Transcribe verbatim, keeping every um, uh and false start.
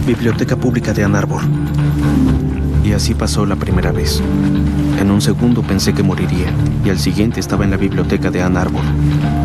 Biblioteca Pública de Ann Arbor. Y así pasó la primera vez. En un segundo pensé que moriría, y al siguiente estaba en la biblioteca de Ann Arbor.